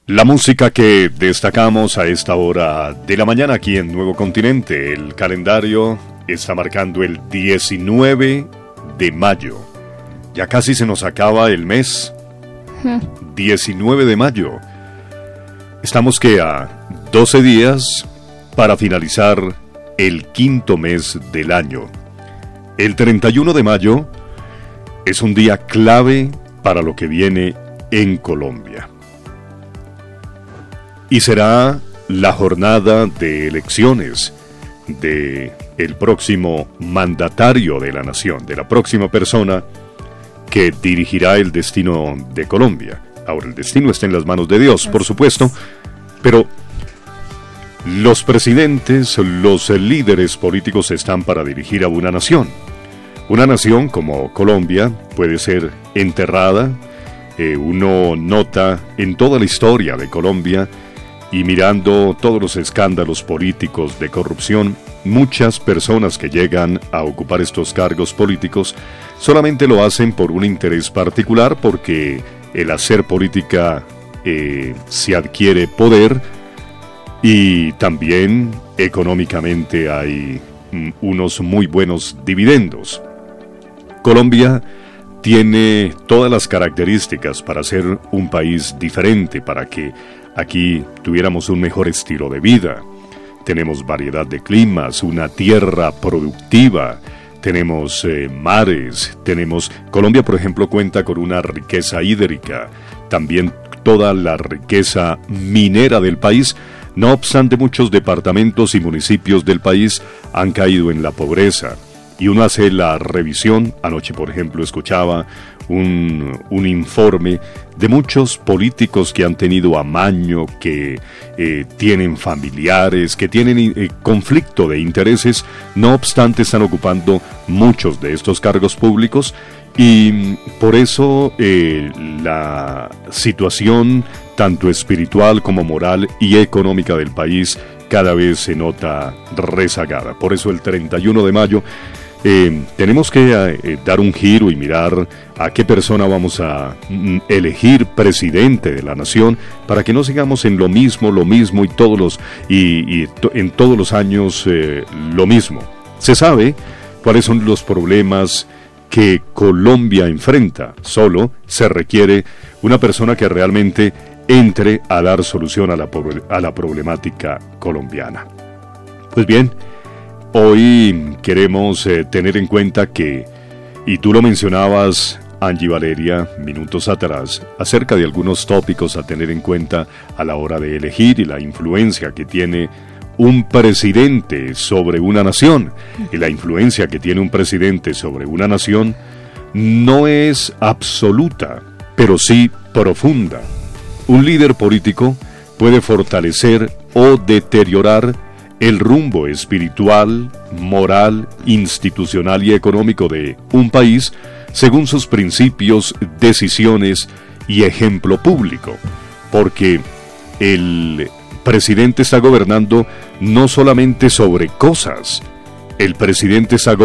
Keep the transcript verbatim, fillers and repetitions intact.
La música que destacamos a esta hora de la mañana aquí en Nuevo Continente. El calendario está marcando el diecinueve de mayo. Ya casi se nos acaba el mes. diecinueve de mayo. Estamos que a doce días para finalizar el quinto mes del año. El treinta y uno de mayo es un día clave para lo que viene en Colombia. Y será la jornada de elecciones de el próximo mandatario de la nación, de la próxima persona que dirigirá el destino de Colombia. Ahora, el destino está en las manos de Dios, por supuesto, pero los presidentes, los líderes políticos están para dirigir a una nación. Una nación como Colombia puede ser enterrada. Eh, uno nota en toda la historia de Colombia y mirando todos los escándalos políticos de corrupción, muchas personas que llegan a ocupar estos cargos políticos solamente lo hacen por un interés particular, porque el hacer política eh, se adquiere poder y también económicamente hay mm, unos muy buenos dividendos. Colombia tiene todas las características para ser un país diferente, para que aquí tuviéramos un mejor estilo de vida. Tenemos variedad de climas, una tierra productiva, tenemos eh, mares, tenemos... Colombia, por ejemplo, cuenta con una riqueza hídrica, también toda la riqueza minera del país. No obstante, muchos departamentos y municipios del país han caído en la pobreza. Y uno hace la revisión. Anoche, por ejemplo, escuchaba un, un informe de muchos políticos que han tenido amaño, que eh, tienen familiares, que tienen eh, conflicto de intereses. No obstante, están ocupando muchos de estos cargos públicos y por eso eh, la situación tanto espiritual como moral y económica del país cada vez se nota rezagada. Por eso el treinta y uno de mayo Eh, tenemos que eh, dar un giro y mirar a qué persona vamos a mm, elegir presidente de la nación, para que no sigamos en lo mismo, lo mismo y todos los y, y to, en todos los años eh, lo mismo. Se sabe cuáles son los problemas que Colombia enfrenta. Solo se requiere una persona que realmente entre a dar solución a la, a la problemática colombiana. Pues bien, hoy queremos eh, tener en cuenta que, y tú lo mencionabas, Angie Valeria, minutos atrás, acerca de algunos tópicos a tener en cuenta a la hora de elegir y la influencia que tiene un presidente sobre una nación. Y la influencia que tiene un presidente sobre una nación no es absoluta, pero sí profunda. Un líder político puede fortalecer o deteriorar el rumbo espiritual, moral, institucional y económico de un país según sus principios, decisiones y ejemplo público, porque el presidente está gobernando no solamente sobre cosas, el presidente está